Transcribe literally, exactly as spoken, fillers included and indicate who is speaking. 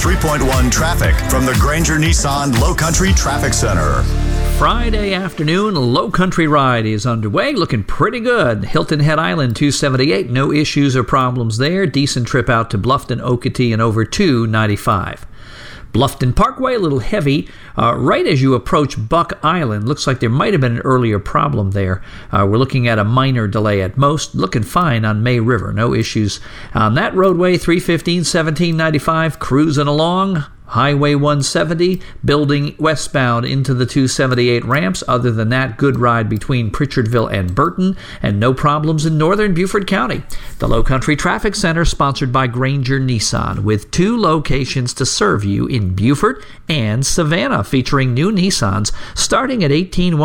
Speaker 1: three point one traffic from the Granger Nissan Low Country Traffic Center.
Speaker 2: Friday afternoon, Low Country Ride is underway, looking pretty good. Hilton Head Island two seventy-eight, no issues or problems there. Decent trip out to Bluffton, Okatee, and over two ninety-five. Bluffton Parkway, a little heavy. Uh, right as you approach Buck Island, looks like there might have been an earlier problem there. Uh, we're looking at a minor delay at most. Looking fine on May River, no issues. On that roadway, three fifteen, seventeen ninety-five, cruising along. Highway one seventy, building westbound into the two seventy-eight ramps. Other than that, good ride between Pritchardville and Burton, and no problems in northern Beaufort County. The Low Country Traffic Center, sponsored by Granger Nissan, with two locations to serve you in Beaufort and Savannah, featuring new Nissans starting at eighteen